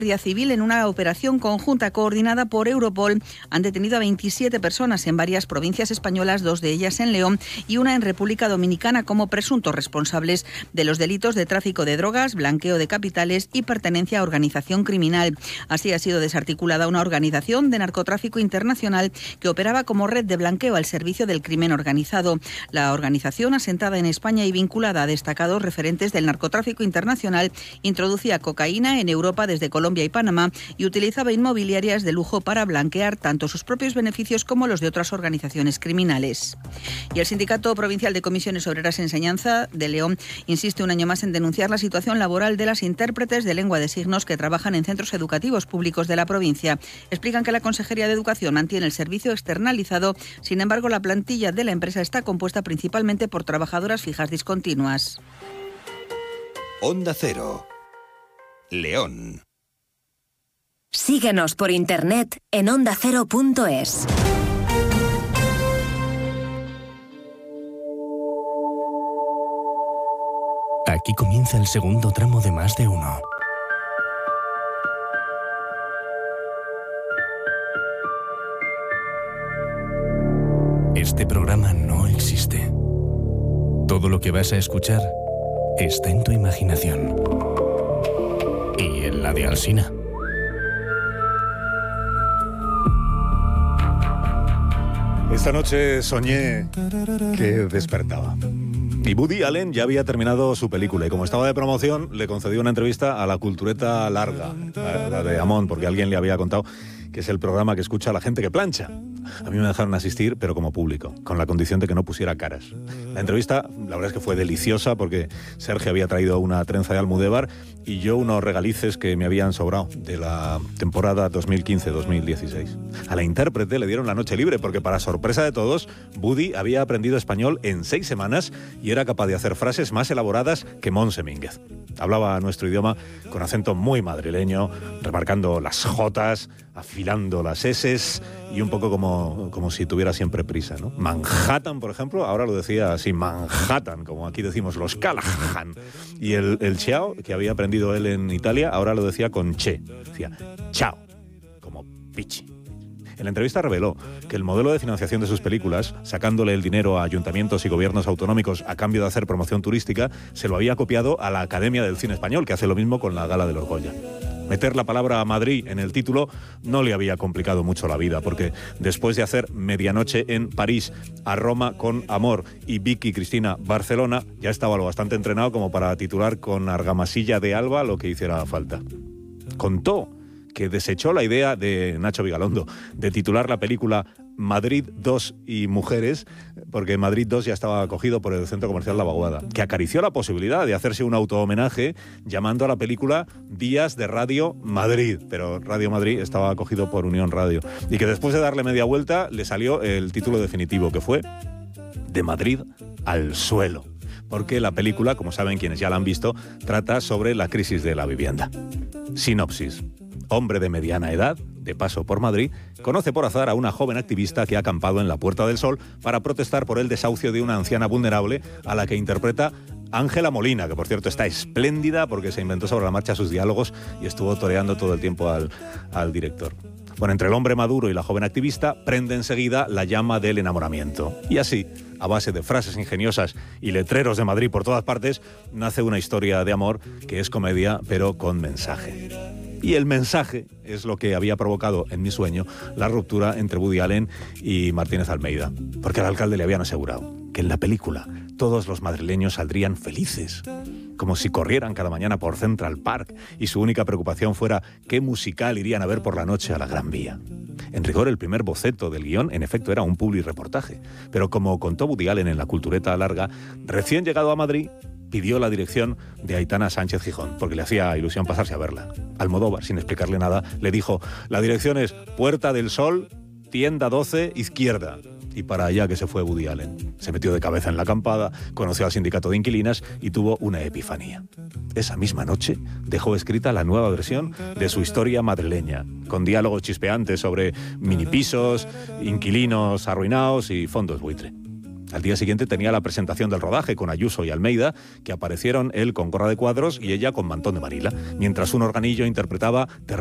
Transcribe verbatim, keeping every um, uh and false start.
Civil, en una operación conjunta coordinada por Europol, han detenido a veintisiete personas en varias provincias españolas, dos de ellas en León y una en República Dominicana, como presuntos responsables de los delitos de tráfico de drogas, blanqueo de capitales y pertenencia a organización criminal. Así ha sido desarticulada una organización de narcotráfico internacional que operaba como red de blanqueo al servicio del crimen organizado. La organización, asentada en España y vinculada a destacados referentes del narcotráfico internacional, introducía cocaína en Europa desde Colombia y Panamá y utilizaba inmobiliarias de lujo para blanquear tanto sus propios beneficios como los de otras organizaciones criminales. Y el Sindicato Provincial de Comisiones Obreras Enseñanza de León insiste un año más en denunciar la situación laboral de las intérpretes de lengua de signos que trabajan en centros educativos públicos de la provincia. Explican que la Consejería de Educación mantiene el servicio externalizado, sin embargo la plantilla de la empresa está compuesta principalmente por trabajadoras fijas discontinuas. Onda Cero, León. Síguenos por internet en onda cero punto es. Aquí comienza el segundo tramo de Más de Uno. Este programa no existe. Todo lo que vas a escuchar está en tu imaginación. Y en la de Alsina. Esta noche soñé que despertaba. Y Woody Allen ya había terminado su película y como estaba de promoción le concedió una entrevista a La Cultureta Larga, la, la de Amón, porque alguien le había contado que es el programa que escucha a la gente que plancha. A mí me dejaron asistir, pero como público, con la condición de que no pusiera caras. La entrevista, la verdad es que fue deliciosa porque Sergio había traído una trenza de Almudévar y yo unos regalices que me habían sobrado de la temporada dos mil quince dos mil dieciséis. A la intérprete le dieron la noche libre porque, para sorpresa de todos, Woody había aprendido español en seis semanas y era capaz de hacer frases más elaboradas que Montse Mínguez. Hablaba nuestro idioma con acento muy madrileño, remarcando las jotas, afilando las eses y un poco como, como si tuviera siempre prisa, ¿no? Manhattan, por ejemplo, ahora lo decía así, Manhattan, como aquí decimos los Callahan. Y el, el ciao, que había aprendido él en Italia, ahora lo decía con che, decía chao, como pichi. En la entrevista reveló que el modelo de financiación de sus películas, sacándole el dinero a ayuntamientos y gobiernos autonómicos a cambio de hacer promoción turística, se lo había copiado a la Academia del Cine Español, que hace lo mismo con la Gala de los Goya. Meter la palabra Madrid en el título no le había complicado mucho la vida, porque después de hacer Medianoche en París, A Roma con Amor y Vicky Cristina Barcelona, ya estaba lo bastante entrenado como para titular con Argamasilla de Alba lo que hiciera falta. Contó que desechó la idea de Nacho Vigalondo de titular la película Madrid dos y Mujeres, porque Madrid dos ya estaba acogido por el Centro Comercial La Vaguada, que acarició la posibilidad de hacerse un auto-homenaje llamando a la película Días de Radio Madrid, pero Radio Madrid estaba acogido por Unión Radio, y que después de darle media vuelta le salió el título definitivo, que fue De Madrid al suelo, porque la película, como saben quienes ya la han visto, trata sobre la crisis de la vivienda. Sinopsis. Hombre de mediana edad, de paso por Madrid, conoce por azar a una joven activista que ha acampado en la Puerta del Sol para protestar por el desahucio de una anciana vulnerable a la que interpreta Ángela Molina, que por cierto está espléndida porque se inventó sobre la marcha sus diálogos y estuvo toreando todo el tiempo al, al director. Bueno, entre el hombre maduro y la joven activista prende enseguida la llama del enamoramiento. Y así, a base de frases ingeniosas y letreros de Madrid por todas partes, nace una historia de amor que es comedia pero con mensaje. Y el mensaje es lo que había provocado en mi sueño la ruptura entre Woody Allen y Martínez Almeida, porque al alcalde le habían asegurado que en la película todos los madrileños saldrían felices, como si corrieran cada mañana por Central Park y su única preocupación fuera qué musical irían a ver por la noche a la Gran Vía. En rigor, el primer boceto del guión, en efecto, era un publireportaje, pero como contó Woody Allen en La Cultureta Larga, recién llegado a Madrid, pidió la dirección de Aitana Sánchez Gijón, porque le hacía ilusión pasarse a verla. Almodóvar, sin explicarle nada, le dijo: la dirección es Puerta del Sol, tienda doce, izquierda. Y para allá que se fue Woody Allen. Se metió de cabeza en la acampada, conoció al sindicato de inquilinas y tuvo una epifanía. Esa misma noche dejó escrita la nueva versión de su historia madrileña, con diálogos chispeantes sobre minipisos, inquilinos arruinados y fondos buitre. Al día siguiente tenía la presentación del rodaje con Ayuso y Almeida, que aparecieron él con gorra de cuadros y ella con mantón de Manila, mientras un organillo interpretaba